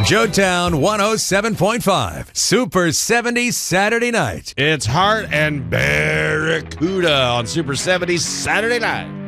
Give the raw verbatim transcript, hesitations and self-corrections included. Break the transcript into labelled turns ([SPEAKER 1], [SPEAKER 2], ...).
[SPEAKER 1] Joetown one oh seven point five, Super seventies Saturday night.
[SPEAKER 2] It's Hart and Barracuda on Super seventies Saturday night.